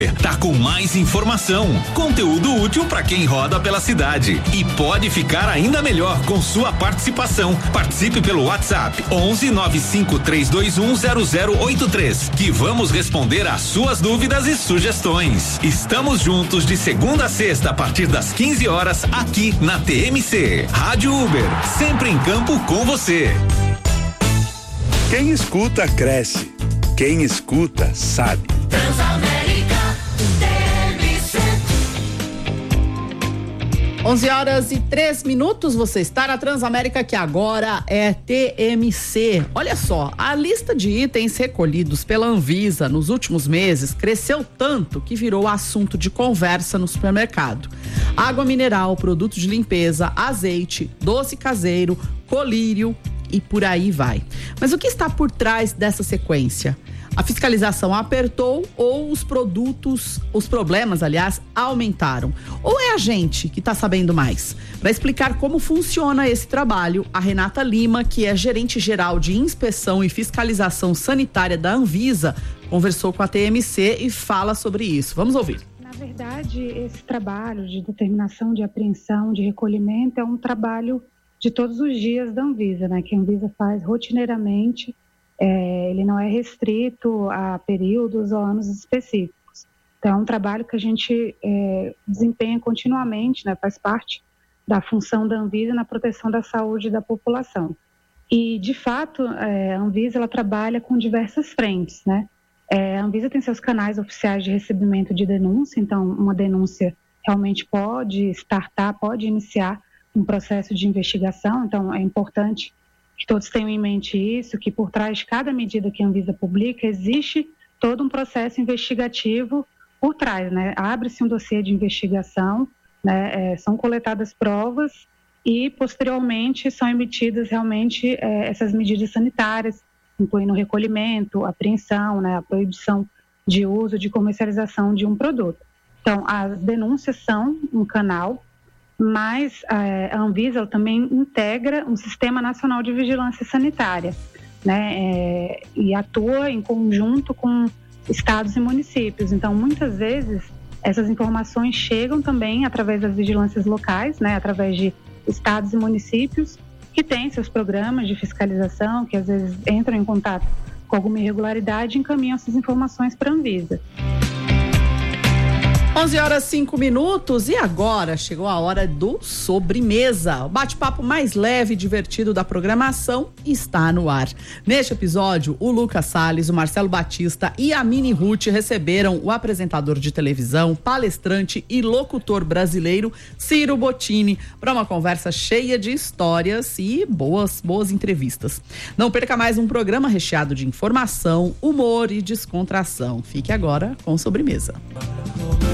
Tá com mais informação, conteúdo útil para quem roda pela cidade e pode ficar ainda melhor com sua participação. Participe pelo WhatsApp 11 95321 0083 que vamos responder às suas dúvidas e sugestões. Estamos juntos de segunda a sexta a partir das 15 horas aqui na TMC. Rádio Uber, sempre em campo com você. Quem escuta cresce. Quem escuta sabe. Transamérica. 11h03, você está na Transamérica, que agora é TMC. Olha só, a lista de itens recolhidos pela Anvisa nos últimos meses cresceu tanto que virou assunto de conversa no supermercado. Água mineral, produtos de limpeza, azeite, doce caseiro, colírio e por aí vai. Mas o que está por trás dessa sequência? A fiscalização apertou ou os problemas, aliás, aumentaram? Ou é a gente que está sabendo mais? Para explicar como funciona esse trabalho, a Renata Lima, que é gerente geral de inspeção e fiscalização sanitária da Anvisa, conversou com a TMC e fala sobre isso. Vamos ouvir. Na verdade, esse trabalho de determinação, de apreensão, de recolhimento é um trabalho de todos os dias da Anvisa, né? Que a Anvisa faz rotineiramente. Ele não é restrito a períodos ou anos específicos. Então, é um trabalho que a gente desempenha continuamente, né? Faz parte da função da Anvisa na proteção da saúde da população. E, de fato, a Anvisa ela trabalha com diversas frentes, né? A Anvisa tem seus canais oficiais de recebimento de denúncia, então uma denúncia realmente pode iniciar um processo de investigação, então é importante que todos tenham em mente isso, que por trás de cada medida que a Anvisa publica, existe todo um processo investigativo por trás, né? Abre-se um dossiê de investigação, né? São coletadas provas e, posteriormente, são emitidas realmente essas medidas sanitárias, incluindo o recolhimento, a apreensão, né? A proibição de uso, de comercialização de um produto. Então, as denúncias são um canal, mas a Anvisa também integra um Sistema Nacional de Vigilância Sanitária, né? E atua em conjunto com estados e municípios. Então, muitas vezes, essas informações chegam também através das vigilâncias locais, né? Através de estados e municípios que têm seus programas de fiscalização, que às vezes entram em contato com alguma irregularidade e encaminham essas informações para a Anvisa. 11h05 e agora chegou a hora do Sobremesa. O bate-papo mais leve e divertido da programação está no ar. Neste episódio, o Lucas Salles, o Marcelo Batista e a Mini Ruth receberam o apresentador de televisão, palestrante e locutor brasileiro Ciro Bottini para uma conversa cheia de histórias e boas entrevistas. Não perca mais um programa recheado de informação, humor e descontração. Fique agora com Sobremesa.